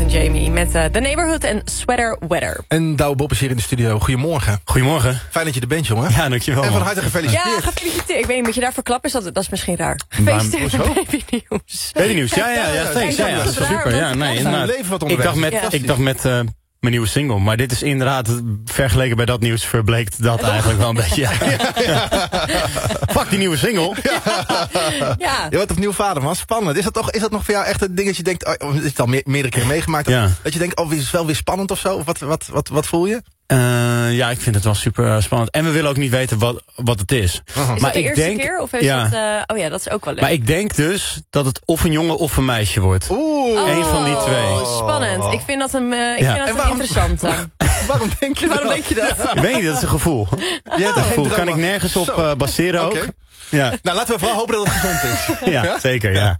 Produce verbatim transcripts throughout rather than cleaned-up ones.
en Jamie met uh, The Neighborhood en Sweater Weather. En Douwe Bob is hier in de studio. Goedemorgen. Goedemorgen. Fijn dat je er bent, jongen. Ja, dankjewel. En van harte gefeliciteerd. Ja, gefeliciteerd. Ik weet niet, moet je daarvoor klappen? Is dat, dat is misschien raar. Gefeliciteerd met Baby Nieuws. Baby Nieuws, ja, ja, ja, thanks. Ja, ja, dat is super. Ja, nee, inderdaad. Ik dacht met, ik dacht met uh, mijn nieuwe single, maar dit is inderdaad, vergeleken bij dat nieuws, verbleekt dat eigenlijk wel een beetje. Ja. Ja. Fuck die nieuwe single. Ja. Ja. Je wordt opnieuw vader, man. Spannend. Is dat, toch, is dat nog voor jou echt een ding dat je denkt, oh, is het al me meerdere keer meegemaakt? Ja. Dat je denkt, oh, is het wel weer spannend of zo? Of wat, wat, wat, wat voel je? Uh, ja, ik vind het wel super uh, spannend. En we willen ook niet weten wat, wat het is. Uh-huh. Is maar dat de ik eerste denk, keer? Of is ja. het, uh, oh ja, dat is ook wel leuk. Maar ik denk dus dat het of een jongen of een meisje wordt. Oeh. Eén van die twee. Oh, spannend. Ik vind dat een, uh, ik ja. vind dat waarom, een interessante. Waarom denk je waarom dat? denk je dat? Ja. Ik weet niet, dat is een gevoel. Ja, dat gevoel kan ik nergens op uh, baseren ook. Okay. Ja. Nou, laten we vooral hopen dat het gezond is. Ja, ja? Zeker, ja.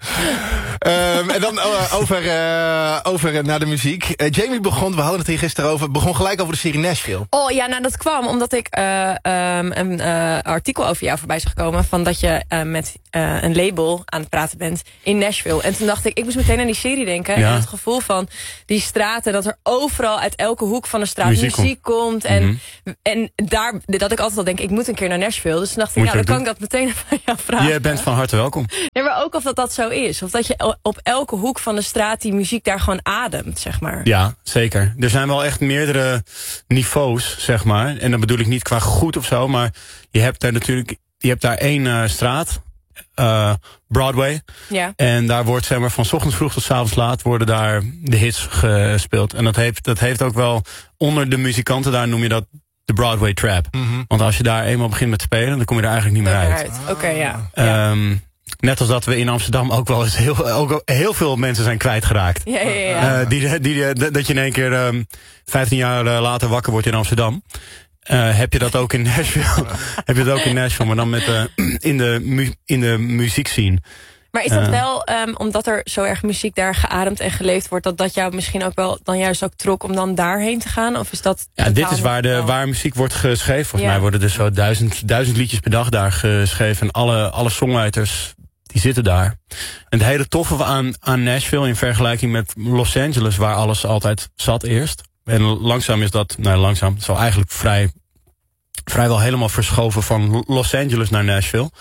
um, en dan uh, over, uh, over uh, naar de muziek. Uh, Jamie begon, we hadden het hier gisteren over, begon gelijk over de serie Nashville. Oh ja, nou dat kwam omdat ik uh, um, een uh, artikel over jou voorbij zag komen. Van dat je uh, met uh, een label aan het praten bent in Nashville. En toen dacht ik, ik moest meteen aan die serie denken. Ja. En het gevoel van die straten, dat er overal uit elke hoek van de straat muziek, muziek komt. En, mm-hmm. en daar, dat ik altijd al denk, ik moet een keer naar Nashville. Dus toen dacht ik, ja, dan kan ik dat meteen van jou vragen. Je bent van harte welkom. Ja, maar ook of dat, dat zo is. Of dat je op elke hoek van de straat die muziek daar gewoon ademt, zeg maar. Ja, zeker. Er zijn wel echt meerdere niveaus, zeg maar. En dan bedoel ik niet qua goed of zo, maar je hebt daar natuurlijk, je hebt daar één uh, straat, uh, Broadway. Ja. En daar wordt, zeg maar, van 's ochtends vroeg tot 's avonds laat worden daar de hits gespeeld. En dat heeft, dat heeft ook wel, onder de muzikanten daar noem je dat de Broadway Trap. Mm-hmm. Want als je daar eenmaal begint met spelen, dan kom je er eigenlijk niet meer uit. uit. Oké, okay, ja. ja. Um, net als dat we in Amsterdam ook wel eens heel, ook heel veel mensen zijn kwijtgeraakt. Ja, ja, ja. Uh, die, die, die, dat je in één keer um, vijftien jaar later wakker wordt in Amsterdam. Uh, heb je dat ook in Nashville? heb je dat ook in Nashville, maar dan met uh, in de mu- in de muziekscene. Maar is dat uh, wel, um, omdat er zo erg muziek daar geademd en geleefd wordt, dat dat jou misschien ook wel dan juist ook trok om dan daarheen te gaan? Of is dat? Ja, dit is waar, de, waar muziek wordt geschreven. Volgens ja. mij worden er zo duizend, duizend liedjes per dag daar geschreven. En alle, alle songwriters, die zitten daar. En het hele toffe aan, aan Nashville in vergelijking met Los Angeles, waar alles altijd zat eerst. En langzaam is dat, nou langzaam, het is wel eigenlijk vrij, vrijwel helemaal verschoven van Los Angeles naar Nashville.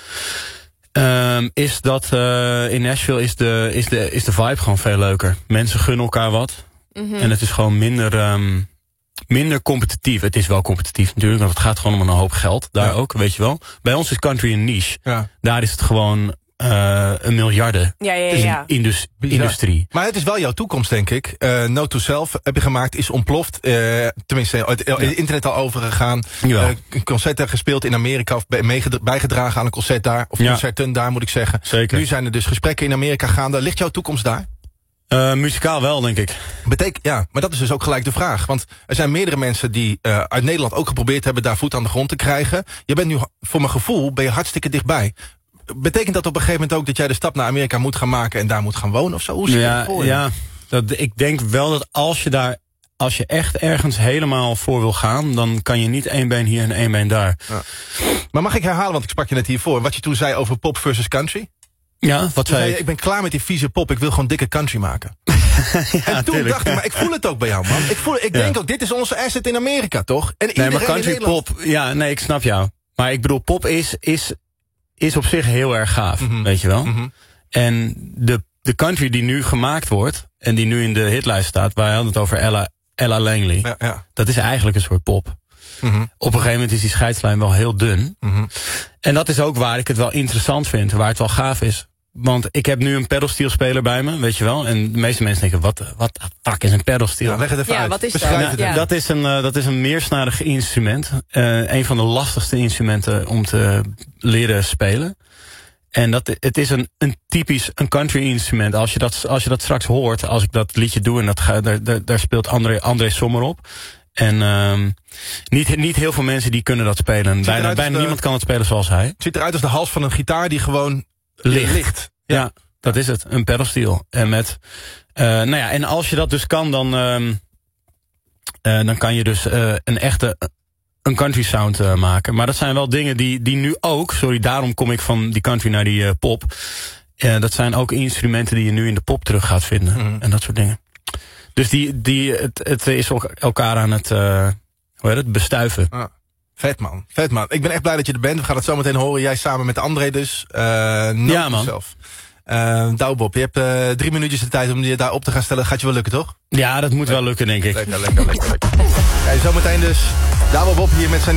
Um, is dat uh, in Nashville is de, is, de, is de vibe gewoon veel leuker. Mensen gunnen elkaar wat. Mm-hmm. En het is gewoon minder, um, minder competitief. Het is wel competitief natuurlijk, want het gaat gewoon om een hoop geld. Daar ja. ook, weet je wel. Bij ons is country een niche. Ja. Daar is het gewoon uh, een miljarden. Ja, ja, ja. Het is een indus- industrie. Ja. Maar het is wel jouw toekomst, denk ik. Uh, Note to Self heb je gemaakt, is ontploft. Uh, tenminste, het ja. internet al overgegaan. Uh, concerten gespeeld in Amerika, of bijgedragen aan een concert daar. Of ja. concerten daar, moet ik zeggen. Zeker. Nu zijn er dus gesprekken in Amerika gaande. Ligt jouw toekomst daar? Uh, muzikaal wel, denk ik. Betek- ja, maar dat is dus ook gelijk de vraag. Want er zijn meerdere mensen die uh, uit Nederland ook geprobeerd hebben daar voet aan de grond te krijgen. Je bent nu, voor mijn gevoel, ben je hartstikke dichtbij. Betekent dat op een gegeven moment ook dat jij de stap naar Amerika moet gaan maken en daar moet gaan wonen of zo? Hoe zie je ja, dat voor? Ja, dat, ik denk wel dat als je daar, als je echt ergens helemaal voor wil gaan, dan kan je niet één been hier en één been daar. Ja. Maar mag ik herhalen, want ik sprak je net hiervoor, wat je toen zei over pop versus country? Ja, wat zei je? ik? Ik ben klaar met die vieze pop, ik wil gewoon dikke country maken. ja, en toen tuurlijk. dacht ik, maar ik voel het ook bij jou, man. Ik, voel, ik ja. denk ook, dit is onze asset in Amerika, toch? En nee, maar country pop, ja, nee, ik snap jou. Maar ik bedoel, pop is, is, is op zich heel erg gaaf, mm-hmm. weet je wel. Mm-hmm. En de, de country die nu gemaakt wordt, en die nu in de hitlijst staat, wij hadden het over Ella, Ella Langley. Ja, ja. Dat is eigenlijk een soort pop. Mm-hmm. Op een gegeven moment is die scheidslijn wel heel dun. Mm-hmm. En dat is ook waar ik het wel interessant vind, waar het wel gaaf is. Want ik heb nu een pedalsteelspeler bij me, weet je wel. En de meeste mensen denken, wat wat fuck is een pedalsteel? Ja, leg het even ja, uit. Wat is dat? Nou, ja. dat is een, uh, dat is een meersnadig instrument. Uh, een van de lastigste instrumenten om te leren spelen. En dat, het is een, een typisch een country instrument. Als je, dat, als je dat straks hoort, als ik dat liedje doe, en dat ga, daar, daar, daar speelt André, André Sommer op. En um, niet, niet heel veel mensen die kunnen dat spelen. Bijna, bijna de, niemand kan het spelen zoals hij. Het ziet eruit als de hals van een gitaar die gewoon ligt. ligt. Ja. ja, dat is het. Een pedalsteel. En met, uh, nou ja, en als je dat dus kan, dan, um, uh, dan kan je dus uh, een echte een country sound uh, maken. Maar dat zijn wel dingen die, die nu ook, sorry, daarom kom ik van die country naar die uh, pop. Uh, dat zijn ook instrumenten die je nu in de pop terug gaat vinden. Mm-hmm. En dat soort dingen. Dus die, die, het, het is ook elkaar aan het, uh, hoe heet het, bestuiven. Ah, vet man, vet man. Ik ben echt blij dat je er bent. We gaan het zo meteen horen. Jij samen met André dus. Uh, ja man. Zelf. Uh, Douwbob, je hebt uh, drie minuutjes de tijd om je daar op te gaan stellen. Gaat je wel lukken, toch? Ja, dat moet wel lukken, denk ik. Lekker, lekker, lekker. lekker. Hey, zometeen dus Douwbob hier met zijn